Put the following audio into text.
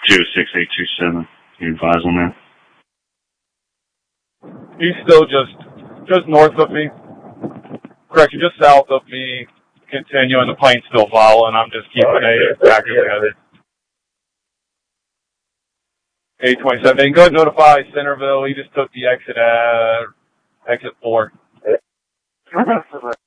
26827. Can you advise on that? He's still just north of me. Correction, just south of me. Continuing, the plane's still following. I'm just keeping a tracker together. 827. They can go ahead and notify Centerville. He just took the exit 4.